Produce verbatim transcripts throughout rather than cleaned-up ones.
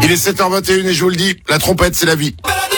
Il est sept heures vingt et une et je vous le dis, la trompette c'est la vie.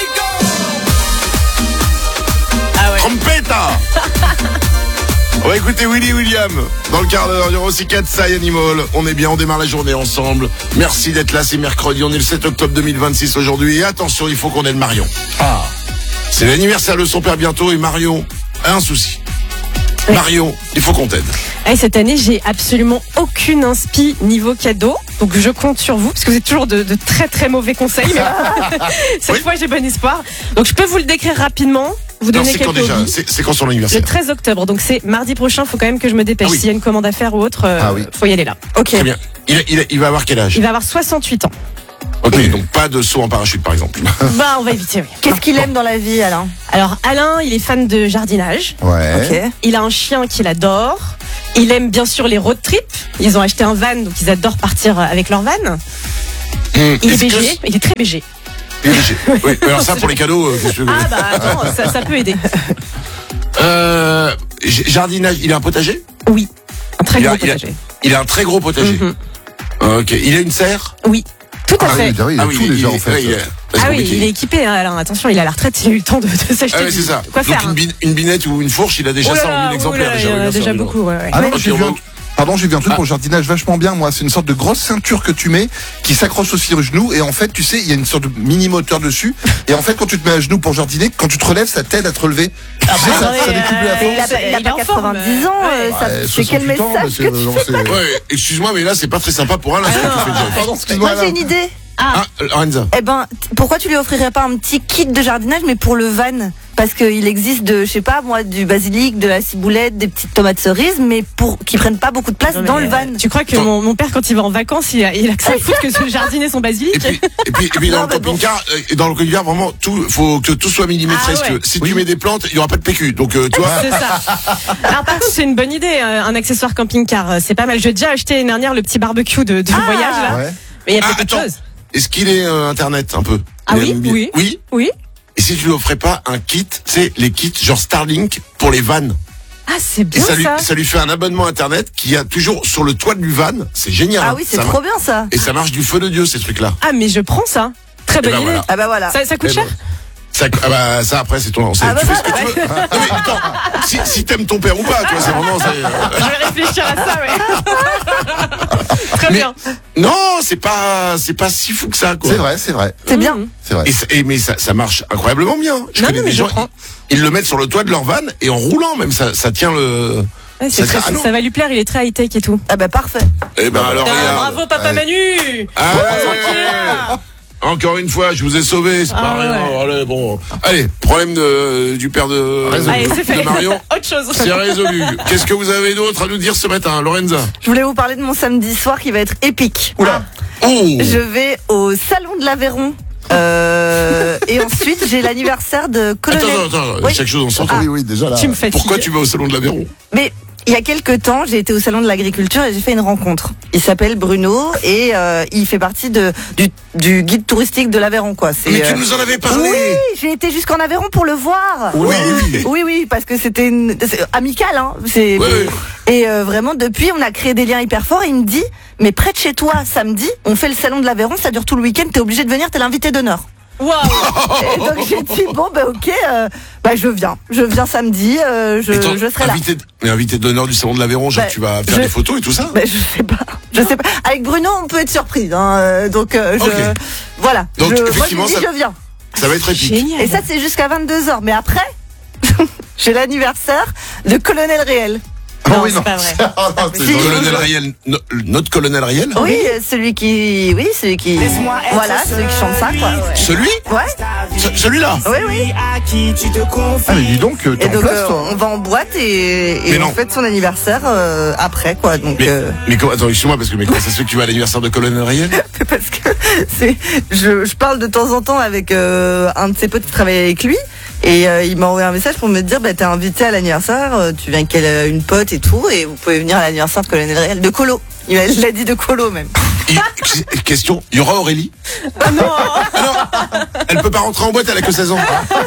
Ah ouais. Trompetta. On va écouter Willy William dans le quart d'heure. Il y aura aussi Katsai Animal. On est bien, on démarre la journée ensemble. Merci d'être là, c'est mercredi. On est le sept octobre deux mille vingt-six aujourd'hui. Et attention, il faut qu'on aide Marion. Ah, c'est l'anniversaire de son père bientôt et Marion a un souci. Oui. Marion, il faut qu'on t'aide. Et cette année, j'ai absolument aucune inspi niveau cadeau. Donc je compte sur vous, parce que vous êtes toujours de, de très très mauvais conseils. Mais cette oui. fois, j'ai bon espoir. Donc je peux vous le décrire rapidement. Vous donnez c'est quand déjà c'est, c'est quand son anniversaire? Le treize octobre, donc c'est mardi prochain. Faut quand même que je me dépêche. Ah oui. S'il y a une commande à faire ou autre, euh, ah oui. faut y aller là. Ok. Très bien. Il, il, il va avoir quel âge? Il va avoir soixante-huit ans. Ok, oui. Donc pas de saut en parachute par exemple. Bah on va éviter. Oui. Qu'est-ce qu'il aime dans la vie, Alain? Alors Alain, il est fan de jardinage. Ouais. Okay. Il a un chien qu'il adore. Il aime bien sûr les road trips. Ils ont acheté un van, donc ils adorent partir avec leur van. Mmh. Il est, est B G. Que... Il est très B G. B G. Oui. Alors ça pour les cadeaux. Euh, qu'est-ce que ah bah attends, ça, ça peut aider. Euh, jardinage. Il a un potager? Oui, un très il gros a, potager. Il a, il a un très gros potager. Mm-hmm. Ok. Il a une serre? Oui. Tout à ah fait. Oui, il a ah oui, tout il, déjà il, en fait. Il, il, ah oui, il est équipé. Hein, alors attention, il a la retraite, il a eu le temps de, de s'acheter. Ah oui, c'est ça. Quoi Donc faire, une, bin, une binette ou une fourche, il a déjà oh là ça en mille exemplaires. Déjà, il y en a déjà beaucoup. Ouais, ouais. Ah non, j'ai vu un, pardon, j'ai vu un truc ah. pour le jardinage vachement bien. Moi, c'est une sorte de grosse ceinture que tu mets, qui s'accroche aussi au genou, et en fait, tu sais, il y a une sorte de mini moteur dessus. Et en fait, quand tu te mets à genoux pour jardiner, quand tu te relèves, ça t'aide à te relever. Ah tu sais, ça, ça décuple la force. Il a pas quatre-vingt-dix ans. C'est quel message que tu fais? Ouais, excuse-moi, mais là, c'est pas très sympa pour Alain. Pardon, excuse-moi. Moi, j'ai une idée. Ah, Lorenza. Eh ben, pourquoi tu lui offrirais pas un petit kit de jardinage, mais pour le van? Parce qu'il existe de, je sais pas, moi, du basilic, de la ciboulette, des petites tomates cerises, mais pour qui prennent pas beaucoup de place non, dans le van. Tu crois que mon, mon père, quand il va en vacances, il a, il a que ça à foutre que de jardiner son basilic? Et puis, et puis, et puis dans, non, le camping-car, bon. dans le camping-car, vraiment, tout, faut que tout soit millimétré. Ah, ouais. Si oui. tu mets des plantes, il y aura pas de P Q. Donc, euh, tu vois. C'est ça. Alors, par contre, c'est une bonne idée, un accessoire camping-car. C'est pas mal. J'ai déjà acheté l'année dernière le petit barbecue de, de ah, voyage, là. Ouais. Mais il y a peut-être autre chose. Est-ce qu'il est euh, Internet un peu? Ah oui, oui, oui, oui. Et si tu lui offrais pas un kit, c'est les kits genre Starlink pour les vannes? Ah, c'est bien et ça. Ça. Lui, ça lui fait un abonnement Internet qui a toujours sur le toit du van. C'est génial. Ah oui, c'est ça trop bien ça. Et ça marche du feu de Dieu ces trucs-là. Ah mais je prends ça. Très bonne ben idée. Voilà. Ah bah voilà. Ça, ça coûte et cher? ben, ça, ah bah ça après c'est ton. C'est, ah bah tu bah fais ce que tu veux. Non, mais attends, si, si t'aimes ton père ou pas, tu vois, c'est vraiment. C'est... Je vais réfléchir à ça, ouais. Très mais, bien. Non, c'est pas, c'est pas si fou que ça, quoi. C'est vrai, c'est vrai. C'est bien. C'est vrai. Et, et mais ça, ça marche incroyablement bien. Je non, connais non, des gens, ils, ils le mettent sur le toit de leur van et en roulant même, ça, ça tient le. Ouais, c'est ça, très, ça va lui plaire, il est très high-tech et tout. Ah bah parfait. Eh ben alors, ah, bravo papa ouais. Manu. Ah, ouais. Encore une fois, je vous ai sauvé, c'est ah, pas rien. Ouais. Allez, bon. Allez, problème de, du père de, Allez, c'est de Marion. Autre chose. C'est résolu. Qu'est-ce que vous avez d'autre à nous dire ce matin, Lorenza? Je voulais vous parler de mon samedi soir qui va être épique. Oula. Ah. Oh. Je vais au Salon de l'Aveyron. Euh, et ensuite, j'ai l'anniversaire de Colonel. Attends, attends, attends. Oui. Chaque chose en son temps. Ah. Oui, oui, déjà là. Tu me fatigues. Pourquoi tu vas au Salon de l'Aveyron? Mais il y a quelques temps, j'ai été au salon de l'agriculture et j'ai fait une rencontre. Il s'appelle Bruno et euh, il fait partie de du, du guide touristique de l'Aveyron, quoi. C'est, mais tu euh... nous en avais parlé. Oui, j'ai été jusqu'en Aveyron pour le voir. Oui, oui, oui, oui, parce que c'était une... c'est amical, hein. C'est... Oui, oui. Et euh, vraiment, depuis, on a créé des liens hyper forts. Et il me dit, mais près de chez toi, samedi, on fait le salon de l'Aveyron, ça dure tout le week-end. T'es obligé de venir, t'es l'invité d'honneur. Waouh. Et donc j'ai dit bon bah ok euh, bah je viens je viens samedi euh, je, je serai là invité, mais invité d'honneur du salon de l'Aveyron, genre bah, tu vas faire je, des photos et tout ça? Bah je sais pas je sais pas avec Bruno on peut être surpris hein, donc euh, je okay. voilà donc je, effectivement moi, je, dis, ça, je viens ça va être épique. Génial. Et ça c'est jusqu'à vingt-deux heures mais après j'ai l'anniversaire de Colonel Réel. Non, oh oui, c'est non. pas vrai. Oh, non, c'est colonel Riel, no, notre colonel Riel? Oui, celui qui, oui, celui qui, voilà, celui qui chante ça, quoi. Celui? Ouais. Ce, celui-là? Oui, oui. Ah, mais dis donc, t'es et en donc, place, euh, toi. on va en boîte et, et on fête son anniversaire euh, après, quoi. Donc. Mais, euh... mais comment, attends, excuse-moi, parce que mais comment ça se fait que tu vas à l'anniversaire de colonel Riel? Parce que c'est, je, je parle de temps en temps avec euh, un de ses potes qui travaille avec lui. Et euh, il m'a envoyé un message pour me dire bah t'es invité à l'anniversaire, euh, tu viens avec une pote et tout, et vous pouvez venir à l'anniversaire de Colonel Réel, de Colo. Il l'a dit de Colo même. Il- question, il y aura Aurélie? Ah non. Ah non, elle peut pas rentrer en boîte, elle a que seize ans.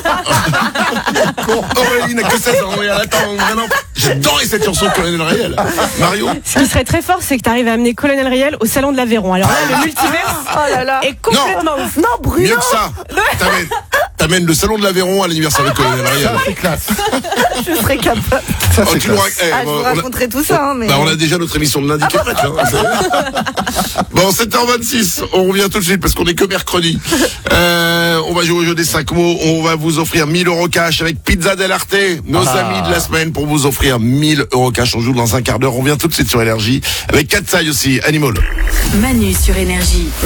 Aurélie n'a que seize ans, mais elle attend vraiment. J'adorais cette chanson de Colonel Riel. Mario? Ce qui serait très fort, c'est que tu arrives à amener Colonel Riel au salon de l'Aveyron. Alors là, le multivers Oh là là. est complètement ouf. Non, Bruno. Mieux que ça. T'amènes, t'amènes le salon de l'Aveyron à l'anniversaire de Colonel Riel. C'est classe. Je serais capable. Ça, Oh, c'est tu nous classe. rac- eh, Ah, je bon, vous on a- raconterai tout ça, hein, mais. Bah, on a déjà notre émission de lundi qui est prête. Hein. Bon, sept heures vingt-six, on revient tout de suite parce qu'on est que mercredi. Euh, on va jouer au jeu des cinq mots. On va vous offrir mille euros cash avec Pizza Del Arte, nos Ah. amis de la semaine, pour vous offrir mille euros cash. On joue dans un quart d'heure. On revient tout de suite sur Énergie avec Katsai aussi, Animal. Manu sur Énergie.